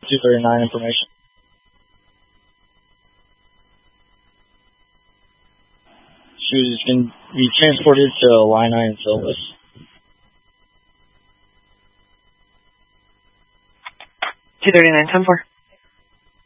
239 information. She was going to be transported to Illini and Silvis. 239, 10-4.